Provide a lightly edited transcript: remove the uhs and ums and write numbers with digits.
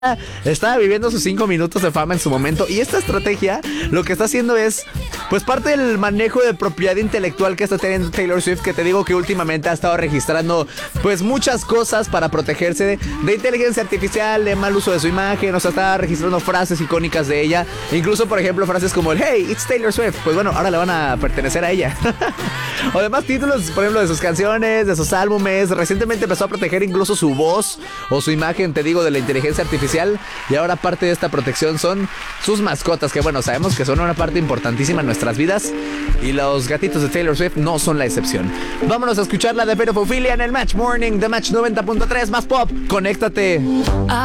estaba viviendo sus 5 minutos de fama en su momento. Y esta estrategia lo que está haciendo es, pues, parte del manejo de propiedad intelectual que está teniendo Taylor Swift, que te digo que últimamente ha estado registrando, pues, muchas cosas para protegerse de inteligencia artificial, de mal uso de su imagen. O sea, está registrando frases icónicas de ella. Incluso, por ejemplo, frases como el "Hey, it's Taylor Swift". Pues bueno, ahora le van a pertenecer a ella. O además títulos, por ejemplo, de sus canciones, de sus álbumes. Recientemente empezó a proteger incluso su voz o su imagen, te digo, de la inteligencia artificial. Y ahora parte de esta protección son sus mascotas, que bueno, sabemos que son una parte importantísima en nuestras vidas. Y los gatitos de Taylor Swift no son la excepción. Vámonos a escuchar la de Pedophilia en el Match Morning de Match 90.3 más pop. Conéctate.